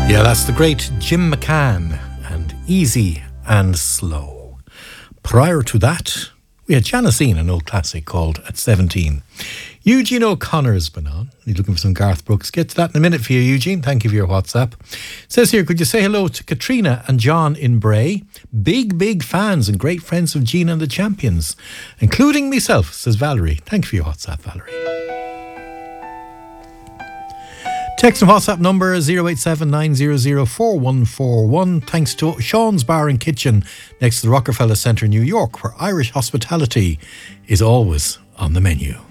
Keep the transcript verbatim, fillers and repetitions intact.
Yeah, that's the great Jim McCann and Easy and Slow. Prior to that, we had Janisine, an old classic called At seventeen. Eugene O'Connor's been on. He's looking for some Garth Brooks. Get to that in a minute for you, Eugene. Thank you for your WhatsApp. It says here, could you say hello to Katrina and John in Bray? Big, big fans and great friends of Gina and the Champions, including myself, says Valerie. Thank you for your WhatsApp, Valerie. Text and WhatsApp number zero eight seven nine zero zero four one four one. Thanks to Sean's Bar and Kitchen next to the Rockefeller Centre in New York, where Irish hospitality is always on the menu.